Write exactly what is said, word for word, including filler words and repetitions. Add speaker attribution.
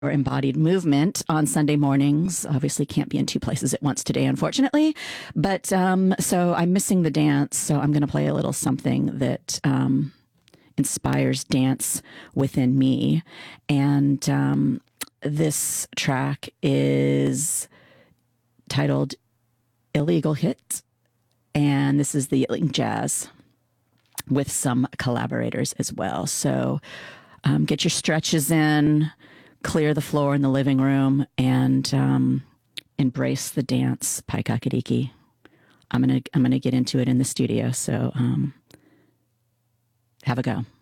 Speaker 1: or embodied movement on Sunday mornings. Obviously, can't be in two places at once today, unfortunately. But um, so I'm missing the dance. So I'm going to play a little something that um, inspires dance within me. And um, this track is titled Illegal Hit. And this is the Yitling Jazz with some collaborators as well. So um, get your stretches in, clear the floor in the living room, and um, embrace the dance, Paikakadiki. I'm gonna I'm gonna get into it in the studio. So um, have a go.